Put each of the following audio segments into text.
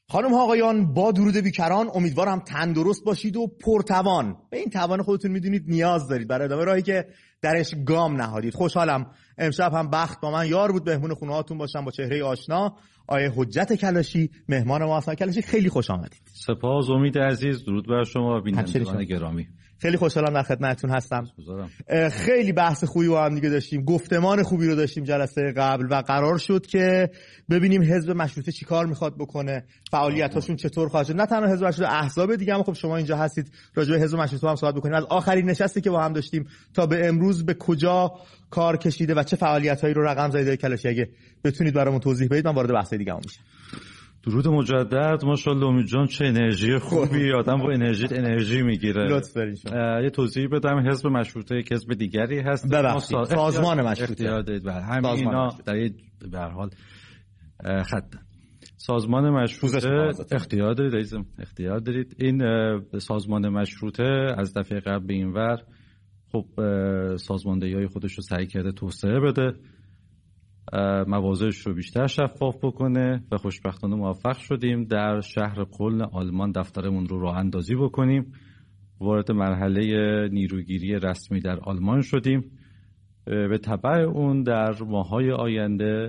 خانم ها آقایان، با درود بیکران، امیدوارم تندرست باشید و پرتوان. به این توان خودتون میدونید نیاز دارید برای ادامه راهی که درش گام نهادید. خوشحالم امشب هم بخت با من یار بود مهمون خونه هاتون باشم با چهره آشنا. آیه حجت کلاشی مهمان ما هستن. کلاشی خیلی خوش آمدید. سپاس امید عزیز، درود بر شما بینندگان گرامی. خیلی خوشحالم در خدمتتون هستم. خیلی بحث خوبی با هم دیگه داشتیم، گفتمان خوبی رو داشتیم جلسه قبل و قرار شد که ببینیم حزب مشروطه چیکار میخواد بکنه، فعالیتاشون چطور خواهد شد. نه تنها حزب مشروطه، احزاب دیگه هم خب شما اینجا هستید راجع به حزب مشروطه هم صحبت بکنیم. از آخرین نشستی که با هم داشتیم تا به امروز به کجا کار کشیده و چه فعالیتایی رو رقم زدید کلاشی، اگه بتونید برامون توضیح بدید من وارد بحث دیگه میشم. درود مجدد. ماشاءالله امید جان، چه انرژی خوبی، آدم با انرژی میگیره. لطف دارین شما. یه توضیح بدم، حزب مشروطه یک حزب دیگری هست، سازمان مشروطه. همین اینا در یه به هر حال خط سازمان مشروطه اختیار دارید. این سازمان مشروطه از دفعه قبل به این ور خب سازماندهی‌های خودش رو سعی کرده توسعه بده، مواضعش رو بیشتر شفاف بکنه و خوشبختانه موفق شدیم در شهر کلن آلمان دفترمون رو راه اندازی بکنیم. وارد مرحله نیروگیری رسمی در آلمان شدیم. به تبع اون در ماه‌های آینده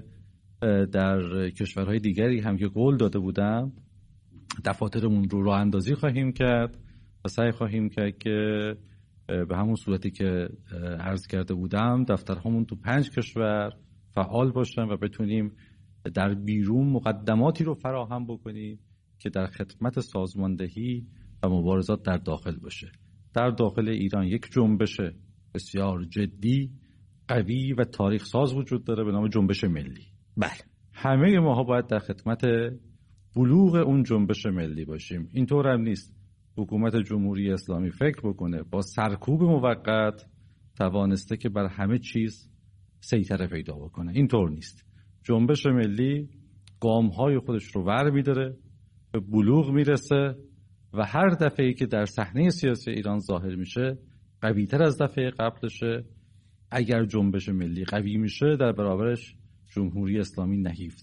در کشورهای دیگری هم که قول داده بودم دفاترمون رو راه اندازی خواهیم کرد و سعی خواهیم کرد که به همون صورتی که عرض کرده بودم دفترهامون تو 5 کشور فعال باشن و بتونیم در بیرون مقدماتی رو فراهم بکنیم که در خدمت سازماندهی و مبارزات در داخل باشه. در داخل ایران یک جنبش بسیار جدی، قوی و تاریخ ساز وجود داره به نام جنبش ملی. بله، همه ماها باید در خدمت بلوغ اون جنبش ملی باشیم. اینطور هم نیست حکومت جمهوری اسلامی فکر بکنه با سرکوب موقت توانسته که بر همه چیز سیطره پیدا بکنه. اینطور نیست. جنبش ملی گام‌های خودش رو ور می‌داره، به بلوغ میرسه و هر دفعه‌ای که در صحنه سیاسی ایران ظاهر میشه قوی‌تر از دفعه قبلشه. اگر جنبش ملی قوی میشه در برابرش جمهوری اسلامی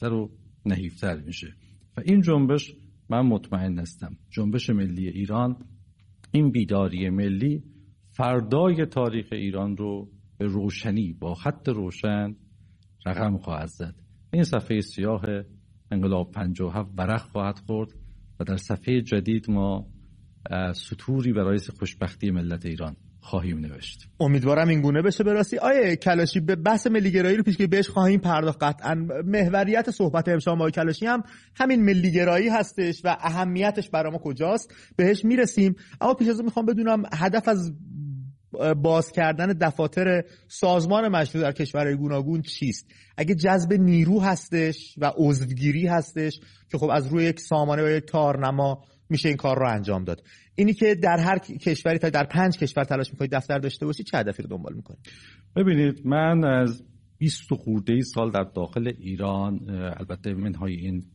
نحیفتر میشه و این جنبش، من مطمئن هستم جنبش ملی ایران، این بیداری ملی فردای تاریخ ایران رو به روشنی با خط روشن رقم خواهد زد. این صفحه سیاه انقلاب 57 ورق خواهد خورد و در صفحه جدید ما سطوری برای خوشبختی ملت ایران خواهیم نوشت. امیدوارم این گونه بشه. براستی آیه کلاشی به بحث ملیگرایی رو پیش که بهش خواهیم پرداخت قطعا. محوریت صحبت امشب با کلاشی هم همین ملیگرایی هستش و اهمیتش برای ما کجاست، بهش میرسیم. اما پیش از اون میخوام بدونم هدف از باز کردن دفاتر سازمان مشروطه در کشورهای گوناگون چیست؟ اگه جذب نیرو هستش و عضوگیری هستش که خب از روی یک سامانه و یک تارنما میشه این کار رو انجام داد، اینی که در هر کشوری تا در 5 کشور تلاش میکنید دفتر داشته باشید، چه هدفی رو دنبال میکنید؟ ببینید، من از 20 خورده سال در داخل ایران، البته منهای این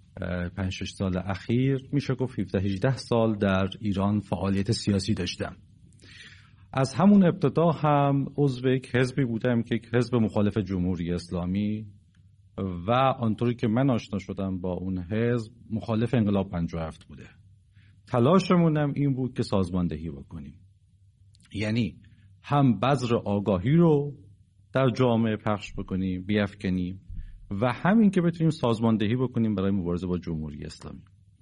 5-6 سال اخیر میشه گفت 17-18 سال در ایران فعالیت سیاسی داشتم. از همون ابتدا هم عضو یک حزبی بودم که حزب مخالف جمهوری اسلامی و آنطوری که من آشنا شدم با اون حزب مخالف انقلاب 57 بوده. تلاشمون هم این بود که سازماندهی بکنیم، یعنی هم بذر آگاهی رو در جامعه پخش بکنیم، بیفکنیم و همین که بتونیم سازماندهی بکنیم برای مبارزه با جمهوری اسلامی.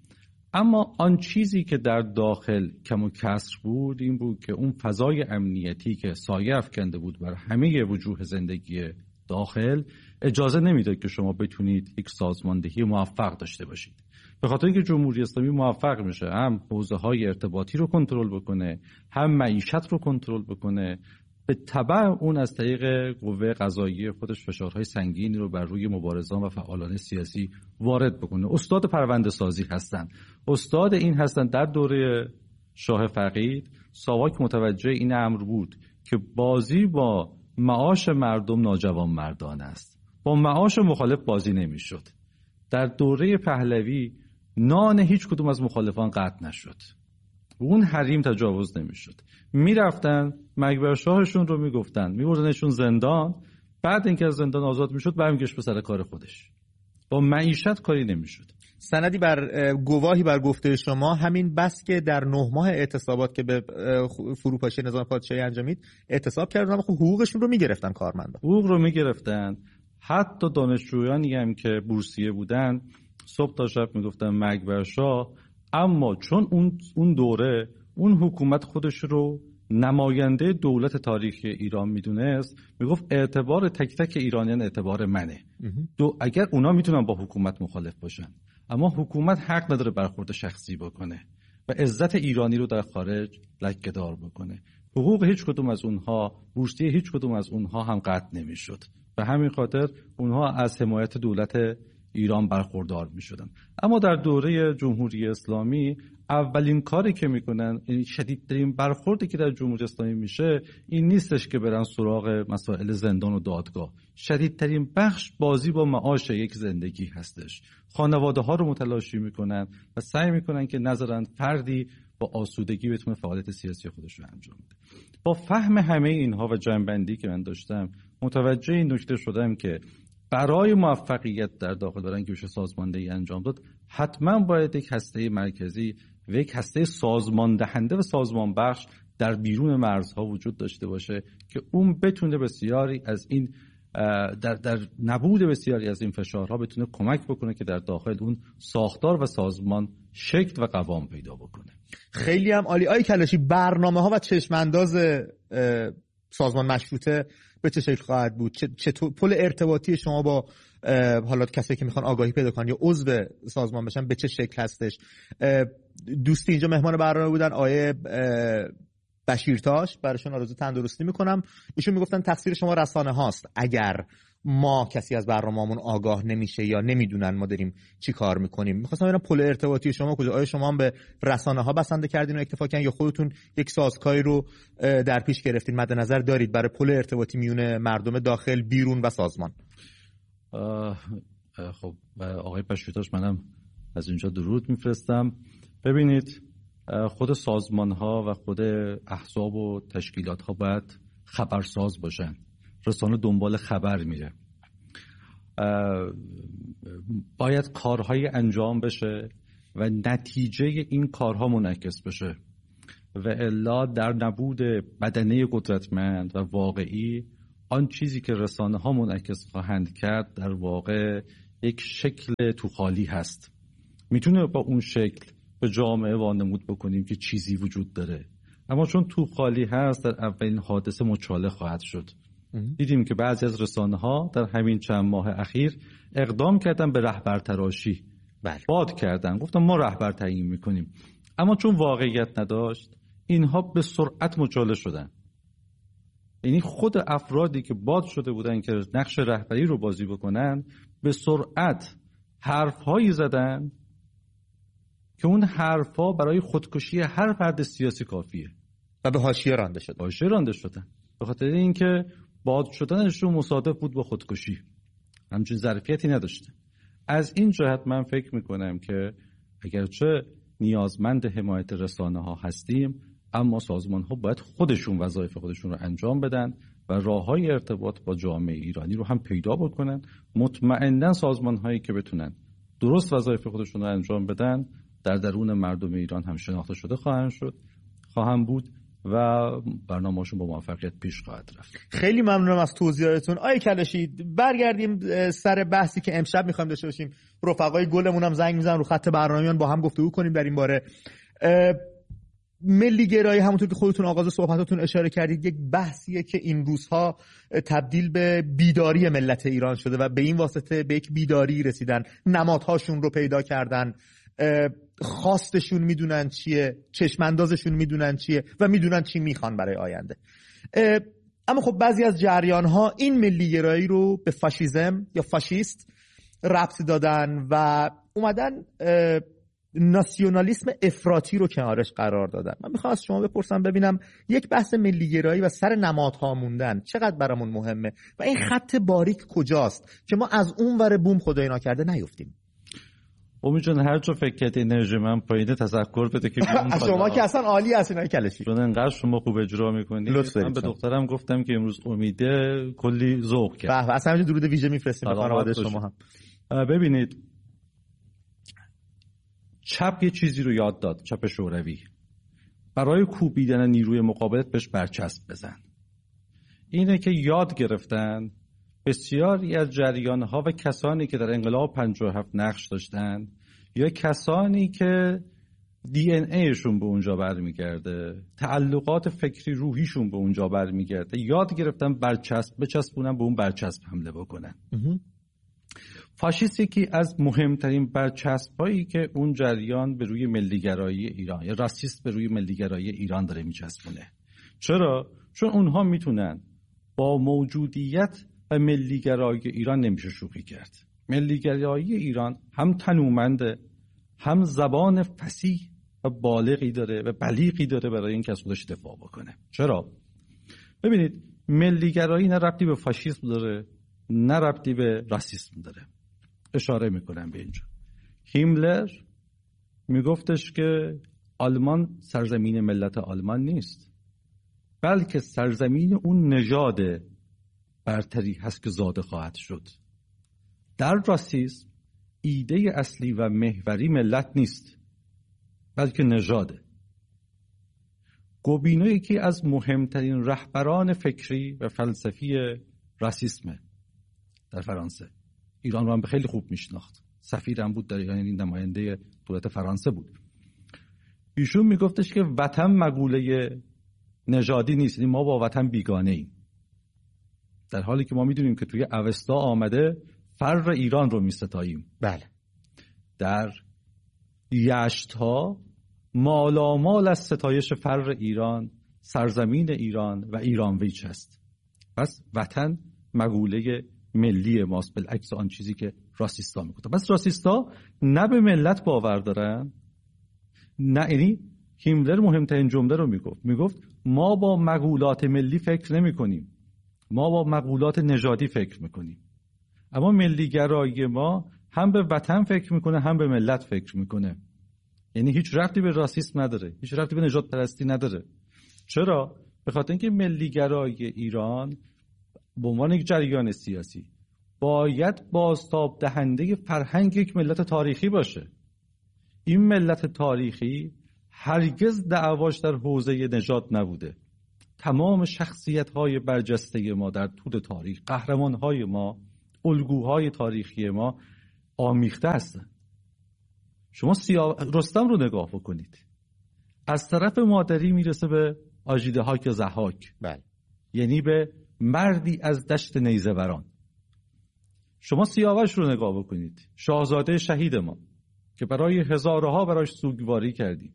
اما آن چیزی که در داخل کم و کسر بود این بود که اون فضای امنیتی که سایه افکنده بود بر همه وجوه زندگی داخل اجازه نمیداد که شما بتونید یک سازماندهی موفق داشته باشید. به خاطر اینکه جمهوری اسلامی موفق میشه هم حوزه‌های ارتباطی رو کنترل بکنه، هم معیشت رو کنترل بکنه، به تبع اون از طریق قوه قضاییه خودش فشارهای سنگینی رو بر روی مبارزان و فعالان سیاسی وارد بکنه. استاد پرونده سازی هستن، استاد این هستن. در دوره شاه فقید ساواک متوجه این امر بود که بازی با معاش مردم ناجوان مردانه است، با معاش مخالف بازی نمیشد. در دوره پهلوی نان هیچ کدوم از مخالفان قطع نشد، اون حریم تجاوز نمیشد. میرفتن مکبر شاهشون رو میگفتن، میبردنشون زندان، بعد اینکه از زندان آزاد میشد برمیگشت به سر کار خودش. با معیشت کاری نمیشد. سندی گواهی بر گفته شما همین بس که در 9 ماه اعتصابات که به فروپاشی نظام پادشاهی انجامید اعتصاب کردن، اما خب حقوقشون رو میگرفتن کارمندا. حقوق رو میگرفتن. حتی دانشجویانی هم که بورسیه بودن صبح تا شب میگفتن مرگ بر شاه، اما چون اون دوره اون حکومت خودش رو نماینده دولت تاریخی ایران میدونست، میگفت اعتبار تک تک ایرانیان اعتبار منه. اگر اونا میتونن با حکومت مخالف باشن، اما حکومت حق نداره برخورد شخصی بکنه و عزت ایرانی رو در خارج لکه‌دار بکنه. حقوق هیچ کدوم از اونها، بورسیه هیچ کدوم از اونها هم قطع نمیشد. به همین خاطر اونها از حمایت دولت ایران برخوردار میشدن. اما در دوره جمهوری اسلامی اولین کاری که میکنن، یعنی شدیدترین برخوردی که در جمهوری اسلامی میشه این نیستش که برن سراغ مسائل زندان و دادگاه. شدیدترین بخش بازی با معاش یک زندگی هستش. خانواده ها رو متلاشی میکنن و سعی میکنن که نذارن فردی با آسودگی بتونه فعالیت سیاسی خودش رو انجام بده. با فهم همه اینها و جنبندی که من داشتم، متوجه این نکته شدم که برای موفقیت در داخل برای اینکه بشه سازماندهی انجام داد، حتما باید یک هسته مرکزی و یک هسته سازمان دهنده و سازمان بخش در بیرون مرزها وجود داشته باشه که اون بتونه بسیاری از این در نبود بسیاری از این فشارها بتونه کمک بکنه که در داخل اون ساختار و سازمان شکل و قوام پیدا بکنه. خیلی هم عالی. آقای کلاشی، برنامه‌ها و چشم‌انداز سازمان مشروطه به چه شکل خواهد بود؟ چطور پل ارتباطی شما با حالا کسایی که میخوان آگاهی پیدا کنن یا عضو سازمان بشن به چه شکل هستش؟ دوستی اینجا مهمان برنامه بودن، آقای بشیرتاش، براشون آرزو تندرستی میکنم. ایشون میگفتن تقصیر شما رسانه هاست اگر ما کسی از برنامه‌مون آگاه نمیشه یا نمیدونن ما داریم چی کار میکنیم. میخواستم ببینم پل ارتباطی شما کجا؟ آیا شما هم به رسانه ها بسنده کردین و اکتفا کردین یا خودتون یک سازکاری رو در پیش گرفتین مد نظر دارید برای پل ارتباطی میون مردم داخل، بیرون و سازمان؟ خب آقای بشیرتاش، منم از اینجا درود میفرستم. ببینید، خود سازمان ها و خود احزاب و تشکیلات ها باید خبرساز باشن. رسانه دنبال خبر میره. باید کارهای انجام بشه و نتیجه این کارها منعکس بشه و الا در نبود بدنه قدرتمند و واقعی، آن چیزی که رسانه ها منعکس خواهند کرد در واقع یک شکل توخالی هست. میتونه با اون شکل به جامعه وانمود بکنیم که چیزی وجود داره، اما چون توخالی هست در اولین حادثه مچاله خواهد شد. دیدیم که بعضی از رسانه ها در همین چند ماه اخیر اقدام کردن به رهبر تراشی، باد کردن، گفتن ما رهبر تعیین میکنیم، اما چون واقعیت نداشت اینها به سرعت مچاله شدن. یعنی خود افرادی که باد شده بودن که نقش رهبری رو بازی بکنن به سرعت حرفهایی زدن که اون حرفها برای خودکشی هر فرد سیاسی کافیه و به حاشیه رانده شدن. به خاطر اینکه باد شدنشون مصادف بود با خودکشی، همچین ظرفیتی نداشته. از این جهت من فکر میکنم که اگرچه نیازمند حمایت رسانه ها هستیم، اما سازمان ها باید خودشون وظایف خودشون رو انجام بدن و راههای ارتباط با جامعه ایرانی رو هم پیدا بکنن. مطمئناً سازمان هایی که بتونن درست وظایف خودشون رو انجام بدن در درون مردم ایران هم شناخته شده خواهند بود و برنامه‌شون با موفقیت پیش خواهد رفت. خیلی ممنونم از توضیحاتتون. آقای کلاشی، برگردیم سر بحثی که امشب می‌خوایم داشته باشیم. رفقای گلمون هم زنگ میزنن رو خط برنامه‌مون، با هم گفتگو کنیم در این باره. ملی گرایی، همونطور که خودتون آغاز صحبتاتون اشاره کردید، یک بحثیه که این روزها تبدیل به بیداری ملت ایران شده و به این واسطه به یک بیداری رسیدن، نمادهاشون رو پیدا کردن، خواستشون میدونن چیه، چشماندازشون میدونن چیه و میدونن چی میخوان برای آینده. اما خب بعضی از جریان‌ها این ملی‌گرایی رو به فاشیسم یا فاشیست ربط دادن و اومدن ناسیونالیسم افراطی رو کنارش قرار دادن. من میخوام از شما بپرسم ببینم یک بحث ملی‌گرایی و سر نمادها موندن چقدر برامون مهمه و این خط باریک کجاست که ما از اون ور بوم خدای ناکرده نیفتیم. امید جان، هر جا فکر کردی انرژی من پایینه تذکر بده که شما که اصلا عالی هستین آقای کلاشی، چون انقدر شما خوب اجرا میکنید. من به دخترم گفتم که امروز امیده کلی ذوق کرد. اصلا همین درود ویژه میفرستیم به خانواده شما هم. ببینید، چپ یه چیزی رو یاد داد، چپ شوروی، برای کوبیدن نیروی مقابلت بهش برچسب بزن. اینه که یاد گرفتن بسیاری از جریان‌ها و کسانی که در انقلاب 57 نقش داشتن یا کسانی که DNA-شون به اونجا برمیگرده، تعلقات فکری روحیشون به اونجا برمیگرده، یاد گرفتن بچسبونن به اون برچسب حمله بکنن. فاشیست یکی از مهمترین برچسب‌هایی که اون جریان به روی ملیگرایی ایران یا راسیست به روی ملیگرایی ایران داره میچسبونه. چرا؟ چون اونها میتونن با موجودیت و ملیگرایی ایران نمیشه شوخی کرد. ملیگرایی ایران هم تنومنده، هم زبان فصیح و بالغی داره و بلیغی داره برای این که از خودش دفاع بکنه. چرا؟ ببینید، ملیگرایی نه ربطی به فاشیسم داره نه ربطی به راسیسم داره. اشاره میکنم به اینجا. هیملر میگفتش که آلمان سرزمین ملت آلمان نیست، بلکه سرزمین اون نژاد برتری هست که زاده خواهد شد. در راسیسم ایده اصلی و محوری ملت نیست، بلکه نژاده. گوبینو یکی از مهمترین رهبران فکری و فلسفی راسیسمه در فرانسه. ایران رو هم خیلی خوب میشناخت، سفیرم بود در ایران، یعنی نماینده دولت فرانسه بود. ایشون میگفتش که وطن مقوله نژادی نیست، یعنی ما با وطن بیگانه ایم، در حالی که ما میدونیم که توی اوستا آمده فر ایران رو میستاییم. بله. در یشت‌ها مالامال از ستایش فر ایران، سرزمین ایران و ایران ویچ است. پس وطن مقوله ملی ماست، بالعکس آن چیزی که راسیستا میگفتن. پس راسیستا نه به ملت باور دارن، نه، یعنی هیملر مهمترین جمله رو میگفت ما با مقولات ملی فکر نمی کنیم، ما با مقولات نژادی فکر میکنیم. اما ملیگرایی ما هم به وطن فکر میکنه هم به ملت فکر میکنه، یعنی هیچ ربطی به راسیسم نداره، هیچ ربطی به نژاد پرستی نداره. چرا؟ به خاطر اینکه ملیگرایی ایران به عنوان یک جریان سیاسی باید بازتاب دهنده فرهنگ یک ملت تاریخی باشه. این ملت تاریخی هرگز دعواش در حوزه نژاد نبوده. تمام شخصیت‌های برجسته ما در طول تاریخ، قهرمان‌های ما، الگوهای تاریخی ما آمیخته هستند. شما رستم رو نگاه بکنید، از طرف مادری میرسه به آژیدهاک یا ضحاک، بله، یعنی به مردی از دشت نیزه‌وران. شما سیاوش رو نگاه بکنید، شاهزاده شهید ما که برای هزارها براش سوگواری کردیم،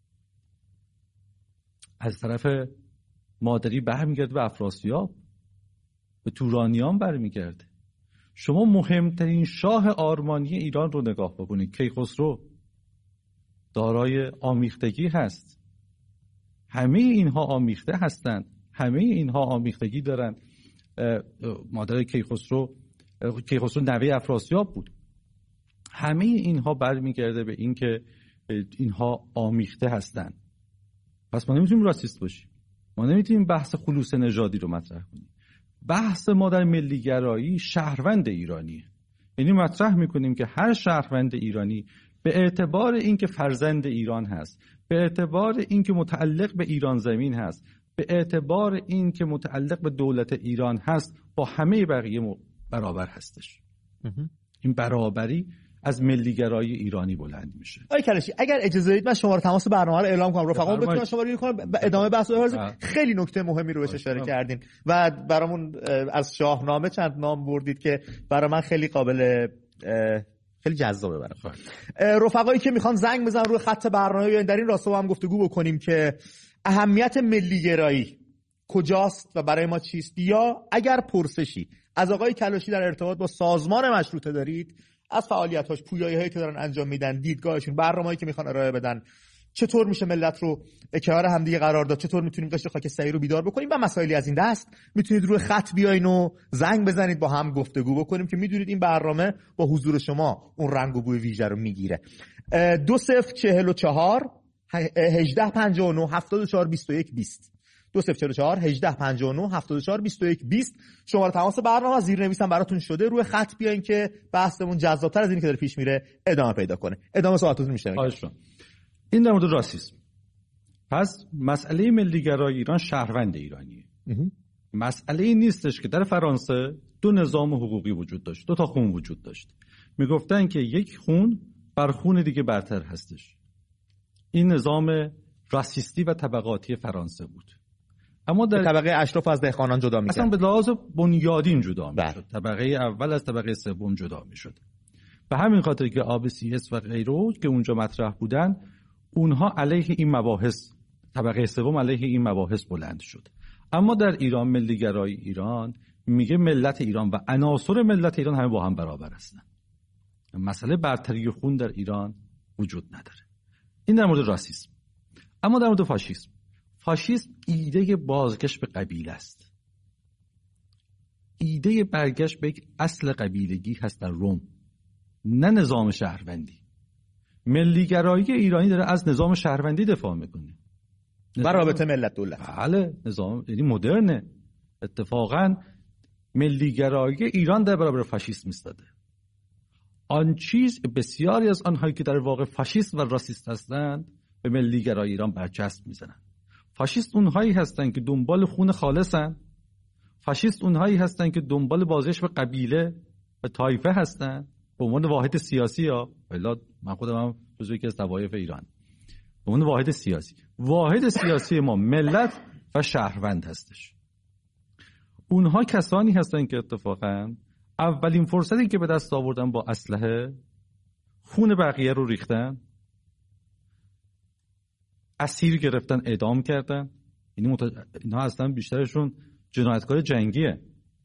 از طرف مادری برمیگرده به افراسیاب، به تورانیان برمیگرده. شما مهمترین شاه آرمانی ایران رو نگاه بکنید، کیخسرو، دارای آمیختگی هست. همه اینها آمیخته هستند، همه اینها آمیختگی دارن. مادر کیخسرو نوه افراسیاب بود. همه اینها برمیگرده به این که اینها آمیخته هستند. پس ما نمیتونیم راسیست باشیم، ما نمیتونیم بحث خلوص نژادی رو مطرح کنیم. بحث ما در ملیگرایی شهروند ایرانیه، یعنی مطرح میکنیم که هر شهروند ایرانی به اعتبار اینکه فرزند ایران هست، به اعتبار اینکه متعلق به ایران زمین هست، به اعتبار اینکه متعلق به دولت ایران هست، با همه بقیه برابر هستش. این برابری از ملیگرایی ایرانی بلند میشه. آقای کلاشی، اگر اجازه بدید من شماره تماس برنامه رو اعلام کنم، رفقا بتونن شماره کنم، ادامه بحث رو. خیلی نکته مهمی رو بهش اشاره کردین و برامون از شاهنامه چند نام بردید که برای من خیلی قابل خیلی جذابه برام. رفقایی که میخوان زنگ بزنن روی خط برنامه یا در این راستا هم گفتگو بکنیم که اهمیت ملیگرایی کجاست و برای ما چیست، یا اگر پرسشی از آقای کلاشی در ارتباط با سازمان مشروطه دارید، از فعالیتاش، پویایی‌هایی که دارن انجام میدن، دیدگاهشون، برنامه‌ای که میخوان ارائه بدن، چطور میشه ملت رو کنار همدیگه قرار داد، چطور میتونیم قشر خاکستری رو بیدار بکنیم و مسائلی از این دست، میتونید روی خط بیاین و زنگ بزنید، با هم گفتگو بکنیم که میدونید این برنامه با حضور شما اون رنگ و بوی ویژه رو میگیره. 2044 1859 74 21 20 2044 1859 74 21 20 شماره تماس برنامه زیرنویسم براتون شده. روی خط بیاین که بحثمون جذاب‌تر از اینی که داره پیش میره ادامه پیدا کنه. ادامه صحبتتون میشه. این در مورد راسیسم. پس مسئله ملیگرایی ایران شهروند ایرانیه. مسئله این نیستش که در فرانسه دو نظام حقوقی وجود داشت، دو تا خون وجود داشت. میگفتن که یک خون بر خون دیگه برتر هستش. این نظام راسیستی و طبقاتی فرانسه بود. اما در طبقه اشراف از دهقانان جدا می‌کرد. اصلا به لحاظ بنیادین جدا می‌شد. طبقه اول از طبقه سوم جدا می‌شد. به همین خاطر که ABCS و غیره که اونجا مطرح بودن، اونها علیه این مباحث، طبقه سوم علیه این مباحث بلند شد. اما در ایران ملیگرایی ایران میگه ملت ایران و عناصر ملت ایران همه با هم برابر هستن. مسئله برتری خون در ایران وجود نداره. این در مورد راسیسم. اما در مورد فاشیسم، فاشیسم ایده بازگشت به قبیله است. ایده برگشت به یک اصل قبیلگی هست در روم، نه نظام شهروندی. ملیگرایی ایرانی داره از نظام شهروندی دفاع میکنه و رابطه ملت دولت. بله، نظام یعنی مدرنه. اتفاقا ملیگرایی ایران در برابر فاشیسم ایستاده. آن چیز بسیاری از آنهایی که در واقع فاشیست و راسیست هستند به ملیگرایی ایران برچسب میزنند. فاشیست اونهایی هستند که دنبال خون خالصن. فاشیست اونهایی هستند که دنبال بازگشت به قبیله و طایفه هستند به عنوان واحد سیاسی. ها الا من خودم هم جزو یکی از طوایف ایران به عنوان واحد سیاسی ما ملت و شهروند هستش. اونها کسانی هستند که اتفاقا اولین فرصتی که به دست آوردن با اسلحه خون بقیه رو ریختن، اسیر گرفتن، اعدام کردن. اینها اصلا بیشترشون جنایتکار جنگیه،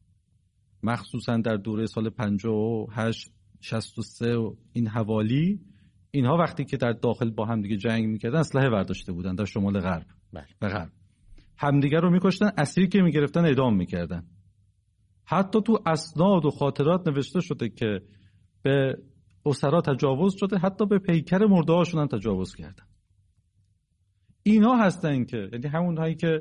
مخصوصا در دوره سال 58 63 و این حوالی. اینها وقتی که در داخل با هم دیگه جنگ میکردن اسلحه برداشته بودن در شمال غرب و غرب، همدیگه رو میکشتن، اسیر که میگرفتن اعدام میکردن. حتی تو اسناد و خاطرات نوشته شده که به اسرا تجاوز شده، حتی به پیکر مرده هاشون هم تجاوز کردن. اینا هستن که یعنی همون هایی که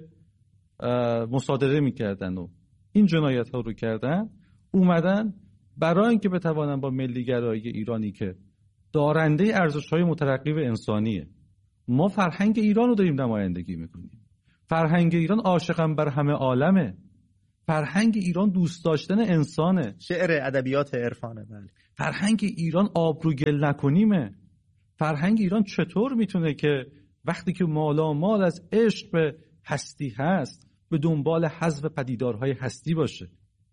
مصادره میکردن و این جنایت ها رو کردن، اومدن برای اینکه بتوانن با ملیگرایی ایرانی که دارنده ارزش‌های مترقی و انسانیه، ما فرهنگ ایران رو داریم نمایندگی میکنیم. فرهنگ ایران عاشقم بر همه عالمه. فرهنگ ایران دوست داشتن انسانه. شعر، ادبیات، عرفانه. بله. فرهنگ ایران آبرو گل نکنیمه. فرهنگ ایران چطور میتونه که وقتی که مالامال از عشق به هستی هست به دنبال حذف پدیدارهای هستی باشه؟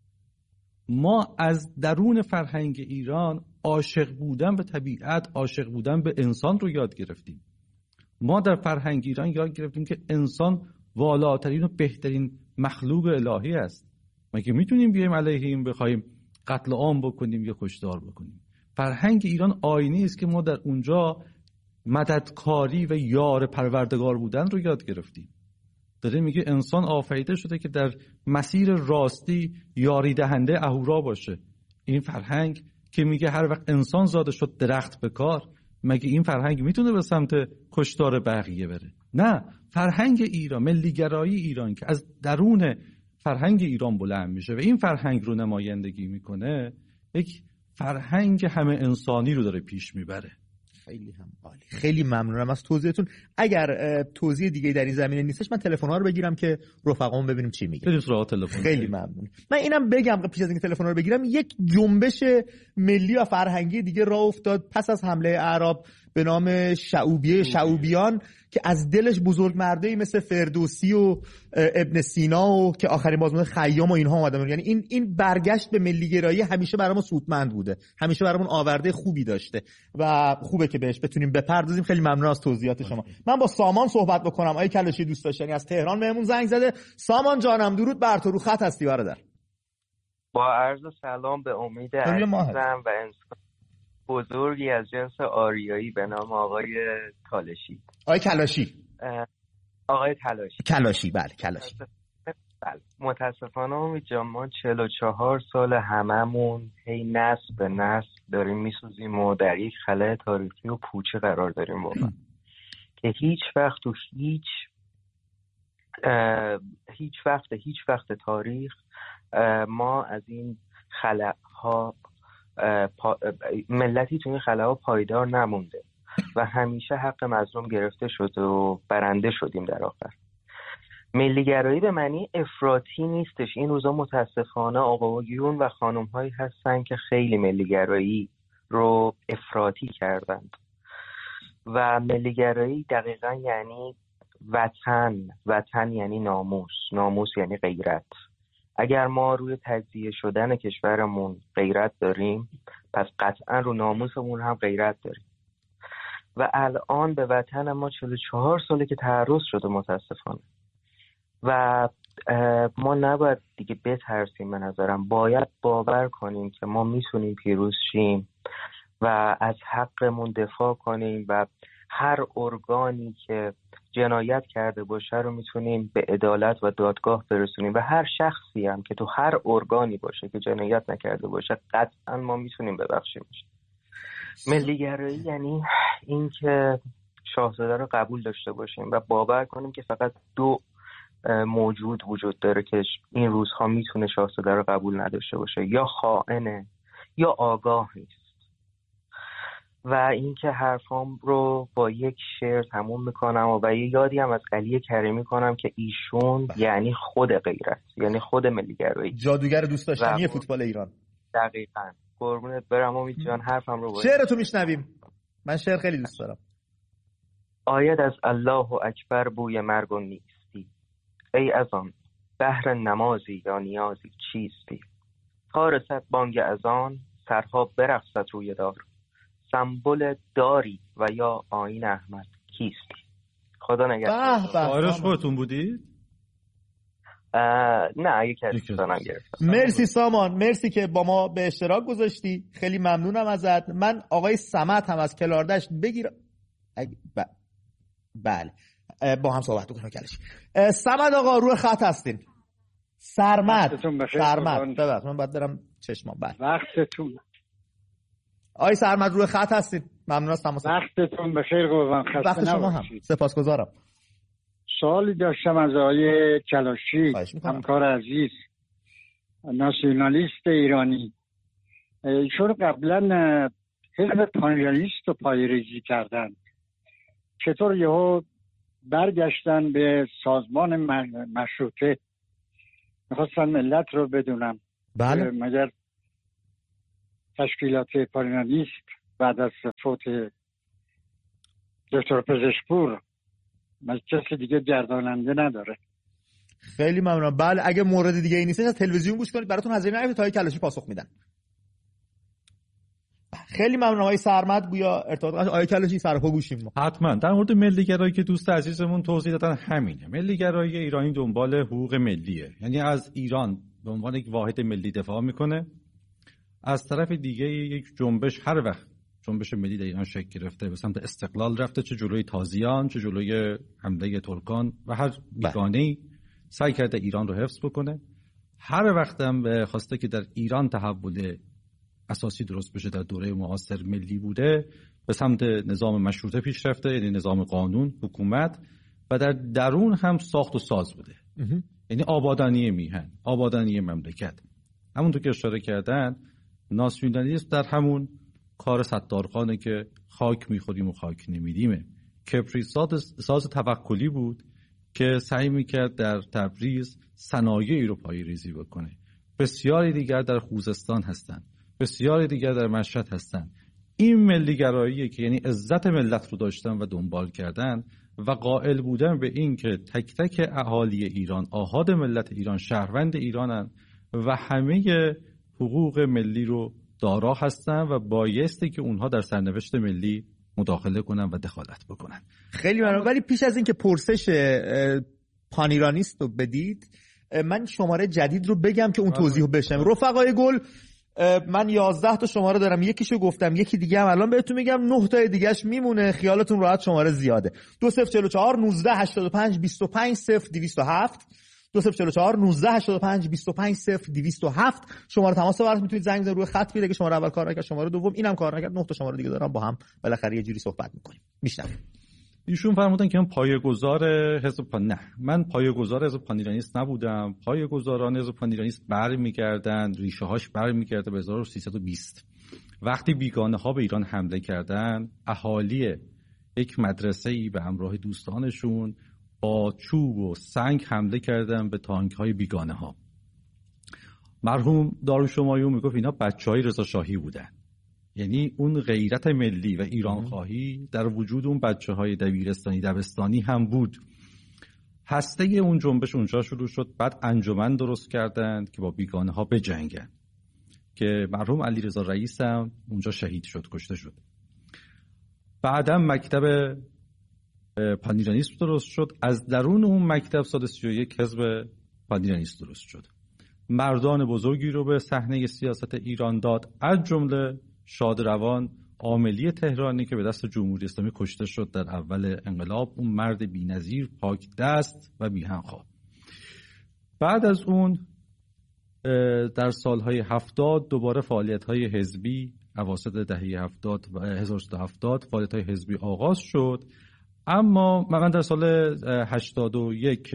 ما از درون فرهنگ ایران عاشق بودن به طبیعت، عاشق بودن به انسان رو یاد گرفتیم. ما در فرهنگ ایران یاد گرفتیم که انسان والاترین و بهترین مخلوق الهی است. مگه میتونیم بیایم علیه این بخوایم قتل عام بکنیم یا کشتار بکنیم؟ فرهنگ ایران آینه است که ما در اونجا مددکاری و یار پروردگار بودن رو یاد گرفتیم. داره میگه انسان آفریده شده که در مسیر راستی یاری دهنده اهورا باشه. این فرهنگ که میگه هر وقت انسان زاده شد درخت بکار، مگه این فرهنگ میتونه به سمت کشتار بقیه بره؟ نه، فرهنگ ایران، ملیگرایی ایران که از درون فرهنگ ایران بلند میشه و این فرهنگ رو نمایندگی میکنه، یک فرهنگ همه انسانی رو داره پیش میبره. خیلی هم عالی. خیلی ممنونم از توضیحتون. اگر توضیح دیگه در این زمینه نیستش من تلفن‌ها رو بگیرم که رفقامون ببینیم چی میگن. بریم سراغ تلفن. خیلی ممنون. من اینم بگم پیش از اینکه تلفن‌ها رو بگیرم، یک جنبش ملی و فرهنگی دیگه راه افتاد پس از حمله اعراب به نام شعوبیان که از دلش بزرگ مردایی مثل فردوسی و ابن سینا و که آخرین بازمانده خیام و اینها اومدن. یعنی این برگشت به ملیگرایی همیشه برامون سودمند بوده، همیشه برامون آورده خوبی داشته و خوبه که بهش بتونیم بپردازیم. خیلی ممنون از توضیحات شما. من با سامان صحبت بکنم. آقای کلاشی دوست داشتنی از تهران بهمون زنگ زده. سامان جانم درود بر تو، رو خط هستی برادر. با عرض سلام به امید عزیزم و انسان بزرگی از جنس آریایی به نام آقای کالاشی. آقای کلاشی. آقای کلاشی. بله کلاشی. بله. متاسفانه امید جان ما 44 سال هممون هی نسل به نسل داریم میسوزیم و در یک خلأ تاریخی و پوچه قرار داریم واقعا که هیچ وقت و هیچ هیچ وقت تاریخ ما از این خلاها ملتی تو این خلاها پایدار نمونده و همیشه حق مظلوم گرفته شد و برنده شدیم در آخر. ملیگرایی به معنی افراطی نیستش. این روزا متاسفانه آقایون و خانم‌هایی هستن که خیلی ملیگرایی رو افراطی کردند و ملیگرایی دقیقا یعنی وطن یعنی ناموس یعنی غیرت. اگر ما روی تجزیه شدن کشورمون غیرت داریم، پس قطعا رو ناموسمون هم غیرت داریم. و الان به وطن ما 44 ساله که تعرض شده متاسفانه و ما نباید دیگه بترسیم. به نظرم باید باور کنیم که ما میتونیم پیروز شیم و از حقمون دفاع کنیم و هر ارگانی که جنایت کرده باشه رو میتونیم به عدالت و دادگاه برسونیم و هر شخصی هم که تو هر ارگانی باشه که جنایت نکرده باشه قطعا ما میتونیم ببخشیمش. ملیگرایی یعنی این که شاهزاده رو قبول داشته باشیم و باور کنیم که فقط دو موجود وجود داره که این روزها میتونه شاهزاده رو قبول نداشته باشه، یا خائنه یا آگاه نیست. و اینکه حرفام رو با یک شعر تموم میکنم و یه یادی هم از علی کریمی کنم که ایشون یعنی خود غیرت، یعنی خود ملیگرایی، جادوگر دوست داشتنی فوتبال ایران. دقیقاً. قربونت برم امید جان، حرفم رو باید. شعر تو میشنویم. من شعر خیلی دوست دارم. آید از الله اکبر بوی مرگ و نیستی، ای از آن بهر نمازی یا نیازی چیستی. تا رسد بانگ اذان سرها برقصد روی دار، سمبل داری و یا آیین احمد کیستی. خدا نگهدار. آرش خودتون بودید؟ نه یکی از دوستانم گرفتم. مرسی سامان، مرسی که با ما به اشتراک گذاشتی، خیلی ممنونم ازت. من آقای صمد هم از کلاردشت بگیر. بله با هم صحبت کنیم کلش. صمد آقا روی خط هستین. سرمد ببخشید من باید برم چشمام. بله وقتتون. آقای سرمد روی خط هستین. ممنون از تماس. وقتتون بخیر قربان. خسته وقت شما هم. سپاسگزارم. سوالی داشتم از آقای کلاشی، همکار عزیز ناسیونالیست ایرانی. ایشون قبلا حزب پانیالیست رو پایه‌ریزی کردن، چطور یهو برگشتن به سازمان مشروطه؟ میخواستن ملت رو بدونم. بله. مگر تشکیلات پانیالیست بعد از فوت دکتر پزشکپور کسی دیگه گرداننده نداره؟ خیلی ممنونم. بله اگه مورد دیگه ای نیست از تلویزیون گوش کنید، براتون هزینه نمیشه تا کلاشی پاسخ میدن. خیلی ممنونم آقای سرمد. گویا ارتباط آقای کلاشی سرپا گوشیم. حتما در مورد ملیگرایی که دوست عزیزمون توضیح دادن همینه. ملیگرایی ایرانی دنبال حقوق ملیه، یعنی از ایران به عنوان یک واحد ملی دفاع میکنه. از طرف دیگه یک جنبش هر وقت جنبش ملی در ایران شکل گرفته به سمت استقلال رفته، چه جلوی تازیان چه جلوی حمله ترکان و هر بیگانه‌ای سعی کرده ایران رو حفظ بکنه. هر وقت هم خواسته که در ایران تحول اساسی درست بشه در دوره معاصر ملی بوده، به سمت نظام مشروطه پیش رفته، یعنی نظام قانون حکومت، و در درون هم ساخت و ساز بوده، یعنی آبادانی میهن، آبادانی مملکت. همونطور که اشاره کردن ناسیونالیسم در همون کار ستارخانه که خاک میخوریم و خاک نمیدیمه. کپری ساز توکلی بود که سعی میکرد در تبریز صنایعی رو پایه‌ریزی بکنه. بسیاری دیگر در خوزستان هستند، بسیاری دیگر در مشهد هستند. این ملیگراییه که یعنی عزت ملت رو داشتن و دنبال کردن و قائل بودن به این که تک تک اهالی ایران، آحاد ملت ایران، شهروند ایرانن و همه حقوق ملی رو دارا هستن و بایستی که اونها در سرنوشت ملی مداخله کنن و دخالت بکنن. خیلی ممنون. ولی پیش از این که پرسش پانیرانیست رو بدید، من شماره جدید رو بگم که اون توضیح رو بشنم. رفقای گل، من 11 تا شماره دارم، یکیشو گفتم، یکی دیگه هم الان بهتون میگم، 9 تا دیگه‌اش میمونه، خیالتون راحت، شماره زیاده. 2044 19 85 25 0207 2044 19 85 25 0207 شماره تماس براتون میتونید زنگ بزنید روی خط بیاد. اگه شماره اول کار نکرد شماره دوم اینم کار نکرد، 9 تا شماره دیگه دارم، با هم بالاخره یه جوری صحبت میکنیم. میشنویم. ایشون فرمودن که من پایه‌گذار حزب من پایه‌گذار حزب پانیرانیست نبودم. پایه‌گذاران حزب پانیرانیست برمیگردن، ریشه هاش برمیگرده به 1320 وقتی بیگانه‌ها به ایران حمله کردن. اهالی یک مدرسه‌ای به همراه دوستانشون با چوب و سنگ حمله کردن به تانک‌های بیگانه‌ها. مرحوم دارالشمایون میگفت اینا بچه‌های رضا شاهی بودن. یعنی اون غیرت ملی و ایران خواهی در وجود اون بچه‌های دبیرستانی دبستانی هم بود. هسته اون جنبش اونجا شروع شد. بعد انجمن درست کردند که با بیگانه‌ها بجنگن که مرحوم علیرضا رئیس هم اونجا شهید شد، کشته شد. بعدم مکتب پانیرانیسم درست شد. از درون اون مکتب سال 31 حزب پانیرانیسم درست شد. مردان بزرگی رو به صحنه سیاست ایران داد، از جمله شادروان عاملی تهرانی که به دست جمهوری اسلامی کشته شد در اول انقلاب. اون مرد بی‌نظیر، پاک دست و بی‌همخواه. بعد از اون در سالهای 70 دوباره فعالیت‌های حزبی، اواسط دهه 70 و 1370 فعالیت‌های حزبی آغاز شد. اما من در سال 81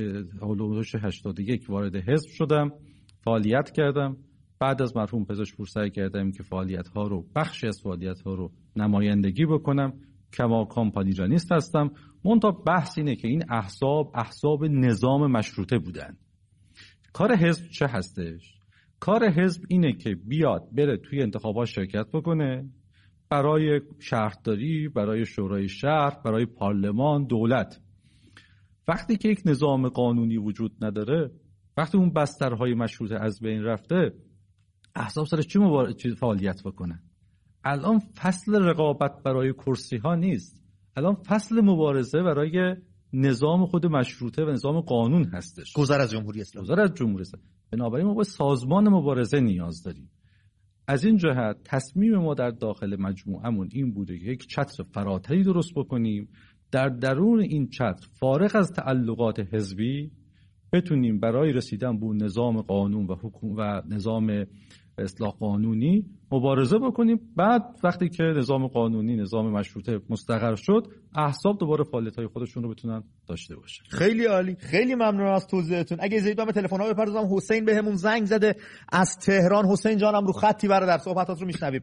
وارد حزب شدم، فعالیت کردم. بعد از مرحوم پزشکپور سعی کردم که بخشی از فعالیت‌ها رو نمایندگی بکنم. کماکان پانیرانیست هستم. منتها بحث اینه که این احزاب نظام مشروطه بودن. کار حزب چه هستش؟ کار حزب اینه که بیاد بره توی انتخابات شرکت بکنه، برای شهرداری، برای شورای شهر، برای پارلمان، دولت. وقتی که یک نظام قانونی وجود نداره، وقتی اون بسترهای مشروطه از بین رفته، احزاب سر چی فعالیت بکنن؟ الان فصل رقابت برای کرسی ها نیست، الان فصل مبارزه برای نظام خود مشروطه و نظام قانون هستش. گذر از جمهوری اسلامی. بنابراین ما با سازمان مبارزه نیاز داریم. از این جهت تصمیم ما در داخل مجموعمون این بوده که یک چتر فراتری درست بکنیم، در درون این چتر فارغ از تعلقات حزبی بتونیم برای رسیدن به نظام قانون و نظام اصلاح قانونی مبارزه بکنیم. بعد وقتی که نظام قانونی، نظام مشروطه مستقر شد، احزاب دوباره فعالیت‌های خودشون رو بتونن داشته باشن. خیلی عالی، خیلی ممنون از توضیحتون. اگه اجازه بدید تلفن‌ها بپردازم. حسین بهمون زنگ زده از تهران. حسین جانم رو خطی برادر، صحبتات رو میشنویم.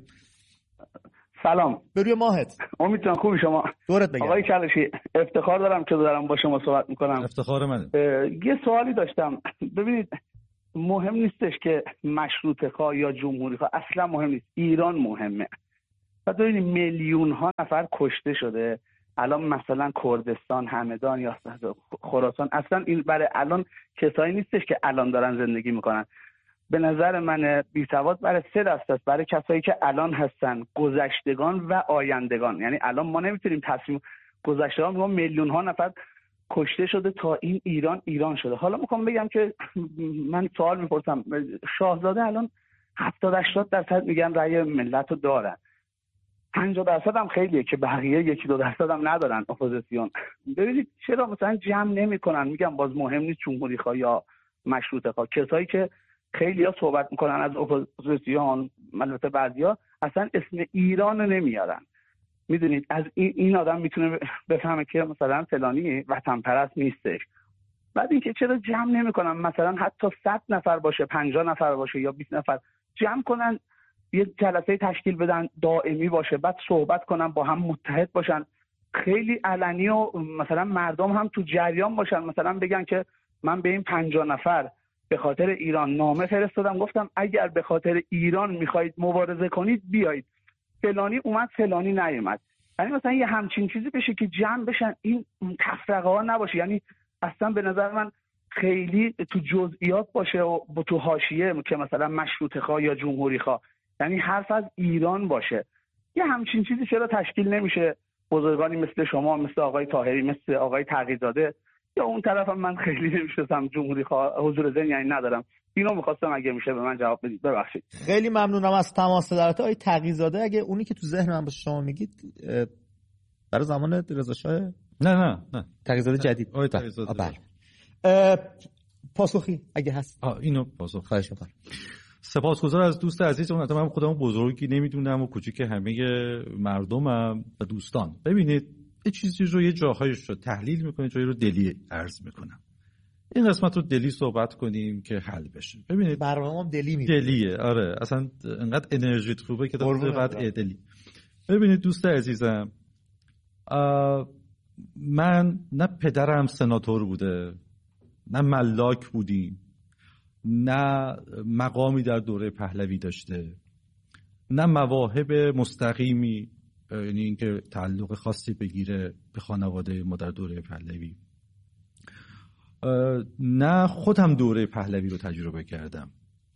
سلام. بروی ماهت. امید جان خوبی شما؟ دورت بگردم. آقای کلاشی، افتخار دارم که دارم با شما صحبت میکنم. افتخار منه. یه سوالی داشتم. ببینید، مهم نیستش که مشروطه خواه یا جمهوری خواه، اصلا مهم نیست. ایران مهمه. و ببینید میلیون ها نفر کشته شده. الان مثلا کردستان، همدان یا خراسان، اصلا این برای الان کسایی نیستش که الان دارن زندگی میکنن. به نظر من بی‌سواد برای 3 دسته است. برای کسایی که الان هستن، گذشتگان و آیندگان. یعنی الان ما نمیتونیم تصمیم گذشتگان، ما میلیون ها نفر کشته شده تا این ایران شده. حالا میخوام بگم که من سوال میپرسم، شاهزاده الان 70-80% میگن رأی ملت رو دارن، 50% هم خیلیه که بقیه 1-2% هم ندارن اپوزیسیون. ببینید چرا مثلا جمع نمیکنن؟ میگم باز مهم نیست جمهوری خواه یا مشروطه خواه. کسایی که خیلی‌ها صحبت میکنن از اپوزیسیون، البته بعضیا اصلا اسم ایران رو نمیارن. میدونید از این آدم میتونه بفهمه که مثلا فلانی وطن پرست نیستش. بعد اینکه چرا جمع نمیکنن؟ مثلا حتی 100 نفر باشه، 50 نفر باشه یا 20 نفر جمع کنن، یه جلسه تشکیل بدن دائمی باشه، بعد صحبت کنن، با هم متحد باشن، خیلی علنی و مثلا مردم هم تو جریان باشن. مثلا بگن که من به این 50 نفر به خاطر ایران نامه فرستادم، گفتم اگر به خاطر ایران میخواید مبارزه کنید بیایید، فلانی اومد فلانی نیومد. یعنی مثلا یه همچین چیزی بشه که جمع بشن، این تفرقه ها نباشه. یعنی اصلا به نظر من خیلی تو جزئیات باشه و تو حاشیه که مثلا مشروطه خواه یا جمهوری خواه، یعنی حرف از ایران باشه. یه همچین چیزی چرا تشکیل نمیشه؟ بزرگانی مثل شما، مثل آقای طاهری، مثل آقای تقی‌زاده، یا اون طرفم من خیلی نمیشناسم، جمهوری خواه حضور ذهنی یعنی ندارم. اینو می‌خواستم اگه میشه به من جواب بدید. ببخشید. خیلی ممنونم از تماس دارت آقای تقی‌زاده. اگه اونی که تو ذهن من باشه شما میگید برای زمان رضا شاه؟ نه تقی‌زاده جدید. آقای تقی‌زاده. بله. پاسخی اگه هست. اینو پاسخ. خواهش می‌کنم. سپاسگزار از دوست عزیزم. من خودم بزرگی نمیدونم و کوچیک همه مردمم و دوستان. ببینید یه چیزی رو یه جاهایش رو تحلیل میکنه، جایی رو دلی عرض میکنم. این قسمت رو دلی صحبت کنیم که حل بشه. ببینید برنامه‌ام دلی میشه. دلیه، آره اصلا انقدر انرژیت خوبه که بعد دلی. ببینید دوست عزیزم، من نه پدرم سناتور بوده، نه ملاک بودیم، نه مقامی در دوره پهلوی داشته، نه مواهب مستقیمی، یعنی اینکه تعلق خاصی بگیره به خانواده ما در دوره پهلوی، نه خودم دوره پهلوی رو تجربه کردم.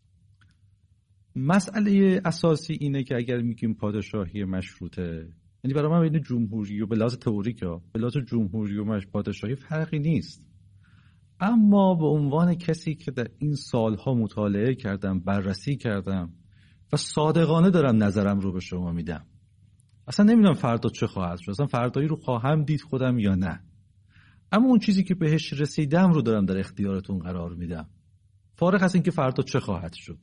مسئله اساسی اینه که اگر میگیم پادشاهی مشروطه، یعنی برای من بین جمهوری و به لحاظ تئوریک به لحاظ جمهوری و پادشاهی فرقی نیست، اما به عنوان کسی که در این سالها مطالعه کردم، بررسی کردم و صادقانه دارم نظرم رو به شما میدم، اصلا نمیدونم فردا چه خواهد شد، اصلا فردایی رو خواهم دید خودم یا نه، اما اون چیزی که بهش رسیدم رو دارم در اختیارتون قرار میدم، فارغ از اینکه فردا چه خواهد شد.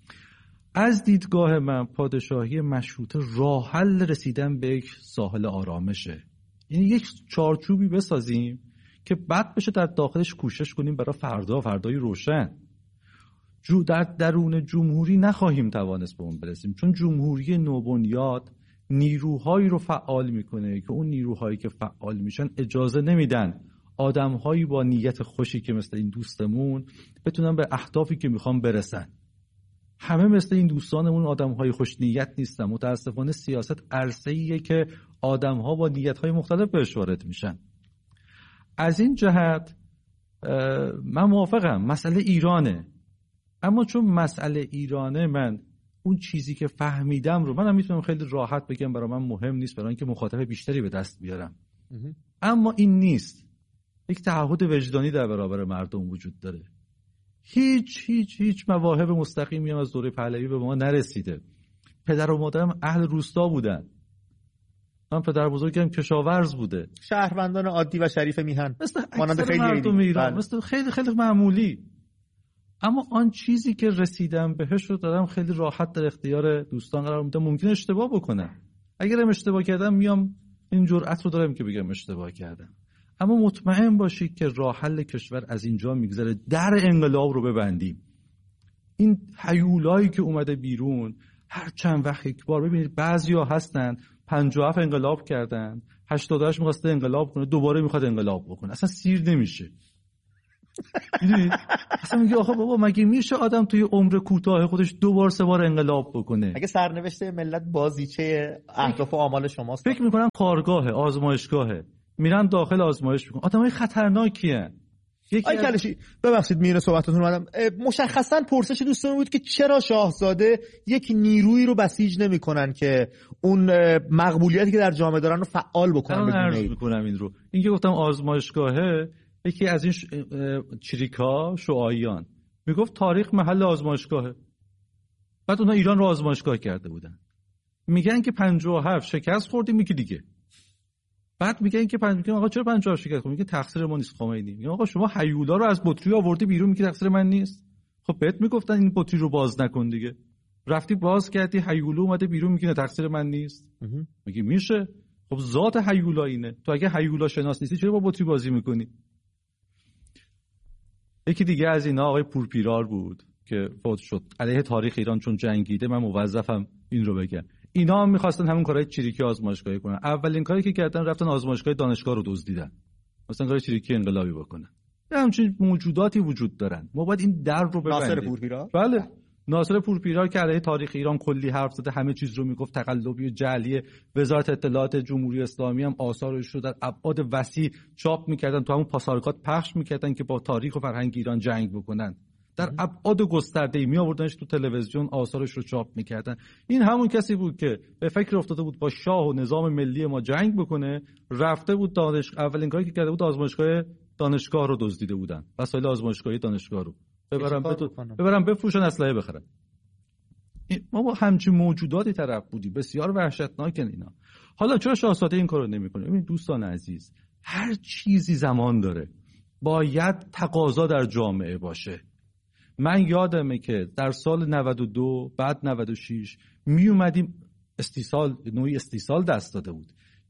از دیدگاه من پادشاهی مشروطه راه حل رسیدن به یک ساحل آرامشه، یعنی یک چارچوبی بسازیم که بعد بشه در داخلش کوشش کنیم برای فردای روشن. در درون جمهوری نخواهیم توانست به اون برسیم، چون جمهوری نوبنیاد نیروهایی رو فعال میکنه که اون نیروهایی که فعال میشن اجازه نمیدن آدمهایی با نیت خوشی که مثل این دوستمون بتونن به اهدافی که میخوان برسن. همه مثل این دوستانمون آدمهای خوش نیت نیستن. متاسفانه سیاست عرصه‌ایه که آدمها با نیت‌های مختلف بهش وارد میشن. از این جهت من موافقم مسئله ایرانه، اما چون مسئله ایرانه من اون چیزی که فهمیدم رو منم میتونم خیلی راحت بگم برای من مهم نیست، برای اینکه مخاطب بیشتری به دست بیارم. اما این نیست. یک تعهد وجدانی در برابر مردم وجود داره. هیچ مواهب مستقیمی هم از دوره پهلوی به ما نرسیده. پدر و مادرم اهل روستا بودن. من پدر بزرگم کشاورز بوده. شهروندان عادی و شریف میهن. مانند خیلی مردم ایران، مثل خیلی معمولی. اما آن چیزی که رسیدم بهش رو دارم خیلی راحت در اختیار دوستان قرار میدم. ممکنه اشتباه بکنم. اگرم اشتباه کردم میام این جرأت رو دارم که بگم اشتباه کردم. اما مطمئن باشید که راه حل کشور از اینجا میگذره در انقلاب رو ببندیم. این هیولایی که اومده بیرون هر چند وقت یک بار، ببینید بعضیا هستن 57 انقلاب کردن، 88 می‌خواسته انقلاب کنه، دوباره میخواد انقلاب بکنه، اصلا سیر نمیشه. میدونید اصلا میگه آخه بابا مگه میشه آدم توی عمر کوتاه خودش دوبار سه بار انقلاب بکنه؟ اگه سرنوشت ملت بازیچه اهداف و آمال شماست، فکر میکنن کارگاهه، آزمایشگاهه، میرن داخل آزمایش میکنن. آدمای خطرناکیه. کلشی ببخشید میونه صحبتتون اومدم. مشخصا پرسش دوستمون بود که چرا شاهزاده یک نیرویی رو بسیج نمیکنن که اون مقبولیتی که در جامعه دارن رو فعال بکنن. من عرض میکنم این رو. این که گفتم آزمایشگاهه، یکی از این چریکا شعاییان میگفت تاریخ محل آزمایشگاهه. بعد اونها ایران رو آزمایشگاه کرده بودن. میگن که 57 شکست خوردیم، میگه دیگه. بعد میگن که آقا چرا 57 شکست خوردیم؟ میگه تقصیر ما نیست خمینی. میگه آقا شما هیولا رو از بطری آوردی بیرون، میگه تقصیر من نیست. خب بهت میگفتن این بطری رو باز نکن دیگه. رفتی باز کردی، هیولا اومده بیرون، میگه تقصیر من نیست. میگه میشه. خب ذات هیولا اینه. تو اگه هیولا شناس نیستی چرا با بطری بازی میکنی؟ یکی دیگه از اینا آقای پورپیرار بود که فوت شد علیه تاریخ ایران، چون جنگیده. من موظفم این رو بگم. اینا هم می‌خواستن همون کارهای چریکی آزمایشگاهی کنن. اولین کاری که کردن رفتن آزمایشگاه دانشگاه رو دزدیدن. مثلا کار چریکی انقلابی بکنن. همچین موجوداتی وجود دارن. ما باید این در رو ببندیم. ناصر پورپیرار؟ بله. ناصر پورپیرار که علیه تاریخ ایران کلی حرف زده، همه چیز رو میگفت تقلبی و جعلیه. وزارت اطلاعات جمهوری اسلامی هم آثارش رو در ابعاد وسیع چاپ می‌کردن، تو همون پاسارگاد پخش می‌کردن که با تاریخ و فرهنگ ایران جنگ بکنن. در ابعاد گسترده‌ای می آوردنش تو تلویزیون، آثارش رو چاپ می‌کردن. این همون کسی بود که به فکر افتاده بود با شاه و نظام ملی ما جنگ بکنه، رفته بود اولین کاری که کرده بود آزمایشگاه دانشگاه رو دزدیده بودن. وسایل آزمایشگاهی دانشگاه رو ببرن بفروشن، اسلحه بخرن. ما با همچین موجوداتی طرف بودیم، بسیار وحشتناکن اینا. حالا چرا شاهزاده این کارو نمی‌کنه؟ ببین دوستان عزیز، هر چیزی زمان داره. باید تقاضا در جامعه باشه. من یادمه که در سال 92 بعد 96 می اومدیم نوعی استیصال دست داده بود.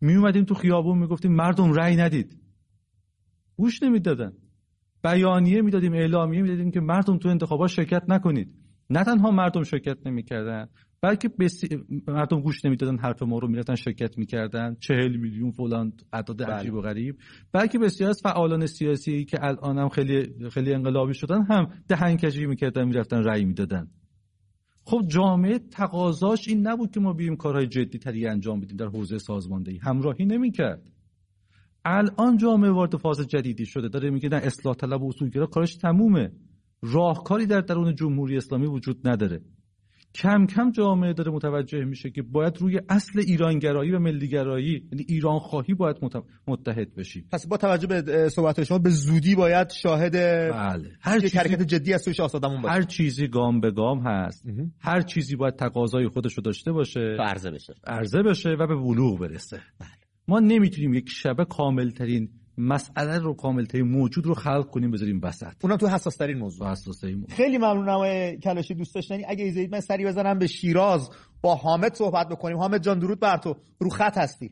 می اومدیم تو خیابون میگفتیم مردم رأی ندید، گوش نمیدادن. بیانیه میدادیم، اعلامیه میدادیم که مردم تو انتخابات شرکت نکنید. نه تنها مردم شرکت نمیکردن، بلکه مردم گوش نمیدادن حرف ما رو، میرفتن شرکت میکردن. 40 میلیون فلان اعداد عجیب و غریب. بلکه بسیار از فعالان سیاسی که الان هم خیلی انقلابی شدن هم دهنکجی میکردن، میرفتن رأی میدادن. خب جامعه تقاضاش این نبود که ما بیایم کارهای جدی تری انجام بدیم در حوزه سازماندهی، همراهی نمیکرد. الان جامعه وارد فاز جدیدی شده، داره میگه نه اصلاح طلب و اصولگرا کارش تمومه، راهکاری در درون جمهوری اسلامی وجود نداره. کم کم جامعه داره متوجه میشه که باید روی اصل ایرانگرایی و ملیگرایی، یعنی ایران خواهی، باید متحد بشیم. پس با توجه به صحبت شما به زودی باید شاهد هر حرکت جدی از سوی شاه سادمون باشه. هر چیزی گام به گام هست. هر چیزی باید تقاضای خودش رو داشته باشه، عرضه بشه و به بلوغ برسه. ما نمیتونیم یک شبه کاملترین مسئله رو، کاملترین موجود رو خلق کنیم بذاریم وسط، اونم تو حساس ترین موضوع. خیلی ممنونم آقای کلاشی. دوست داشتنی اگه اجازه بدید من سری بزنم به شیراز با حامد صحبت بکنیم. حامد جان درود بر تو، رو خط هستی.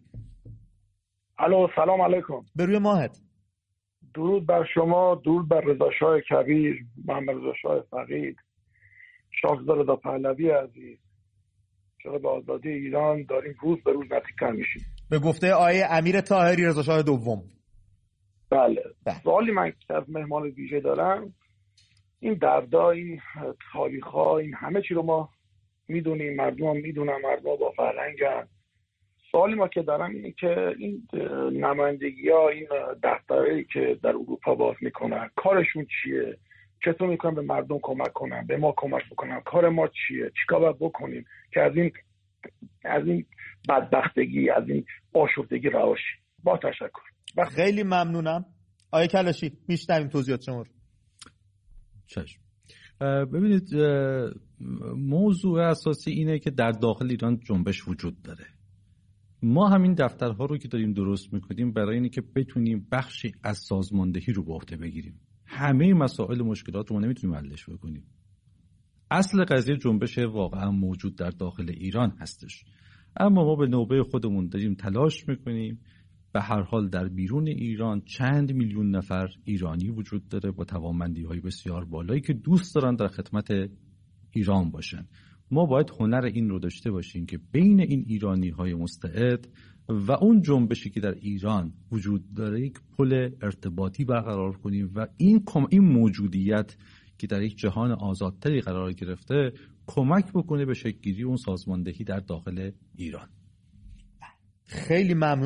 الو، سلام علیکم. به روی ماهت. درود بر شما، درود بر رضا شاه کبیر، محمد رضا شاه فقید، شاهزاده رضا پهلوی عزیز. چرا به آزادی ایران داریم روز به روز نزدیک‌تر میشیم. به گفته آقای امیر طاهری رضا شاه دوم. بله. سوالی من که از مهمان ویژه دارم، این دردا، این تاریخ‌ها، این همه چی رو ما میدونیم، مردم هم میدونن، مردم با فرهنگن. سوالی ما که دارم اینه که این نمایندگی‌ها، این دفترهایی که در اروپا باز میکنن، کارشون چیه؟ چطور میکنن به مردم کمک کنن، به ما کمک بکنن؟ کار ما چیه؟ چیکار باید بکنیم که از این بدبختگی، از این آشفتگی رها شیم؟ با تشکر. خیلی ممنونم. آقای کلاشی میشنویم توضیحات شما رو. چشم. ببینید، موضوع اساسی اینه که در داخل ایران جنبش وجود داره. ما همین دفترها رو که داریم درست میکنیم برای اینه که بتونیم بخشی از سازماندهی رو به عهده بگیریم. همه مسائل مشکلات رو ما نمیتونیم حلش بکنیم. اصل قضیه جنبش واقعا موجود در داخل ایران هستش، اما ما به نوبه خودمون داریم تلاش میکنیم. به هر حال در بیرون ایران چند میلیون نفر ایرانی وجود داره با توانمندی‌های بسیار بالایی که دوست دارن در خدمت ایران باشن. ما باید هنر این رو داشته باشیم که بین این ایرانی‌های مستعد و اون جنبشی که در ایران وجود داره یک پل ارتباطی برقرار کنیم و این موجودیت که در یک جهان آزادتری قرار گرفته کمک بکنه به شکل‌گیری اون سازماندهی در داخل ایران. خیلی ممنون.